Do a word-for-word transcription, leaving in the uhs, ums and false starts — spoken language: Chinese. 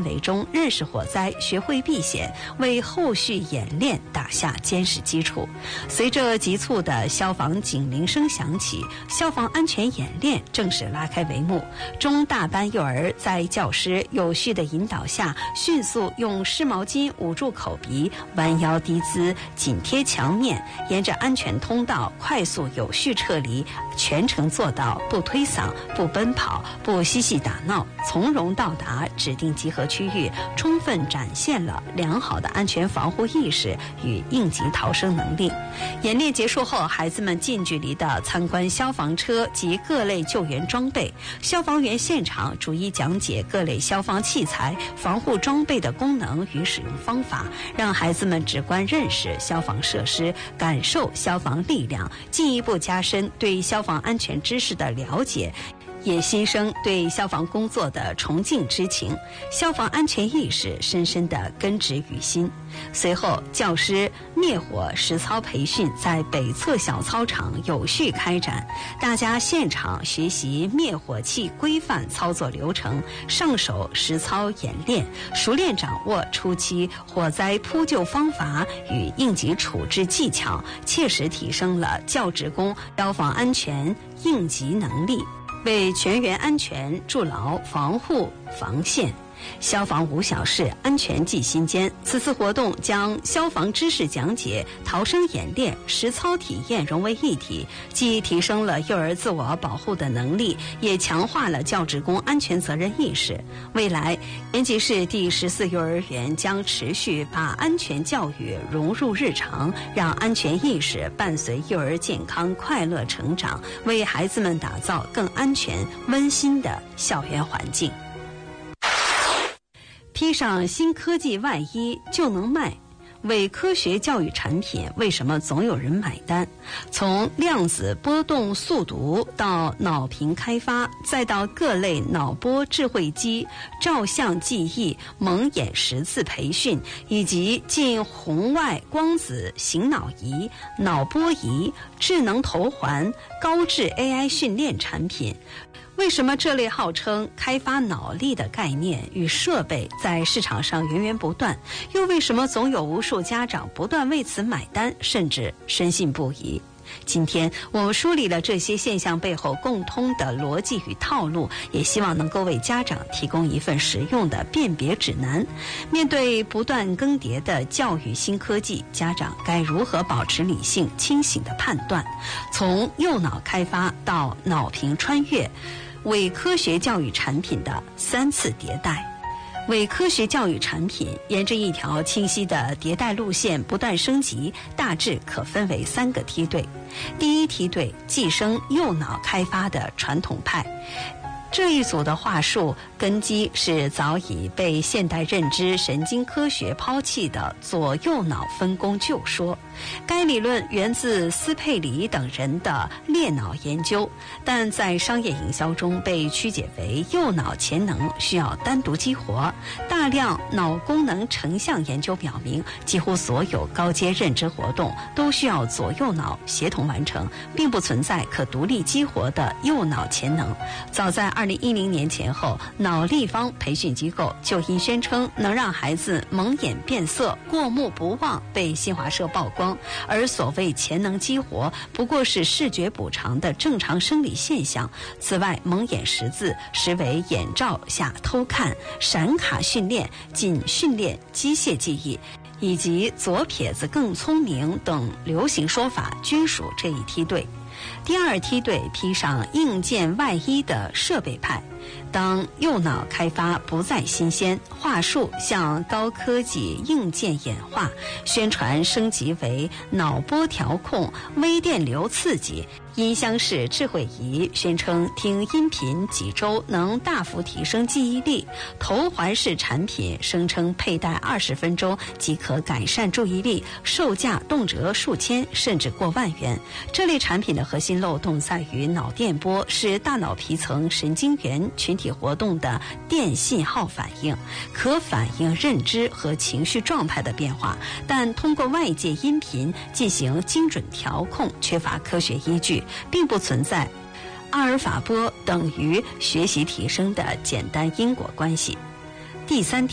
围中认识火灾，学会避险，为后续演练打下坚实基础。随着急促的消防警铃声响起，消防安全演练正式拉开帷幕。中大班幼儿在教师有序的引导下，迅速用湿毛巾捂住口鼻，弯腰低姿，紧贴墙面，沿着安全通道快速有序撤离，全程做到不推搡、不奔跑、不嬉戏打闹，从容到达指定集合区域，充分展现了良好的安全防护意识与应急逃生能力。演练结束后，孩子们近距离地参观消防车及各类救援装备，消防员现场逐一讲解各类消防器材、防护装备的功能与使用方法，让孩子们直观认识消防设施，感受消防力量，进一步加深对消防安全知识的了解，也心生对消防工作的崇敬之情，消防安全意识深深地根植于心。随后，教师灭火实操培训在北侧小操场有序开展，大家现场学习灭火器规范操作流程，上手实操演练，熟练掌握初期火灾扑救方法与应急处置技巧，切实提升了教职工消防安全应急能力，为全员安全筑牢防护防线。消防无小事，安全记心间。此次活动将消防知识讲解、逃生演练、实操体验融为一体，既提升了幼儿自我保护的能力，也强化了教职工安全责任意识。未来，延吉市第十四幼儿园将持续把安全教育融入日常，让安全意识伴随幼儿健康快乐成长，为孩子们打造更安全、温馨的校园环境。披上新科技外衣就能卖，伪科学教育产品为什么总有人买单？从量子波动速读到脑屏开发，再到各类脑波智慧机、照相记忆、蒙眼识字培训，以及近红外光子醒脑仪、脑波仪、智能头环、高智 A I 训练产品。为什么这类号称开发脑力的概念与设备在市场上源源不断？又为什么总有无数家长不断为此买单，甚至深信不疑？今天我们梳理了这些现象背后共通的逻辑与套路，也希望能够为家长提供一份实用的辨别指南。面对不断更迭的教育新科技，家长该如何保持理性清醒的判断？从右脑开发到脑屏穿越，伪科学教育产品的三次迭代。伪科学教育产品沿着一条清晰的迭代路线不断升级，大致可分为三个梯队。第一梯队寄生右脑开发的传统派，这一组的话术根基是早已被现代认知神经科学抛弃的左右脑分工旧说。该理论源自斯佩里等人的裂脑研究，但在商业营销中被曲解为右脑潜能需要单独激活。大量脑功能成像研究表明，几乎所有高阶认知活动都需要左右脑协同完成，并不存在可独立激活的右脑潜能。早在二零一零年前后，脑立方培训机构就因宣称能让孩子蒙眼变色、过目不忘被新华社曝光，而所谓潜能激活不过是视觉补偿的正常生理现象。此外，蒙眼识字实为眼罩下偷看、闪卡训练仅训练机械记忆，以及左撇子更聪明等流行说法均属这一梯队。第二梯队披上硬件外衣的设备派，当右脑开发不再新鲜，话术向高科技硬件演化，宣传升级为脑波调控、微电流刺激，音箱式智慧仪宣称听音频几周能大幅提升记忆力，头环式产品声称佩戴二十分钟即可改善注意力，售价动辄数千甚至过万元。这类产品的核心漏洞在于脑电波是大脑皮层神经元群体活动的电信号反应，可反映认知和情绪状态的变化，但通过外界音频进行精准调控缺乏科学依据，并不存在阿尔法波等于学习提升的简单因果关系。第三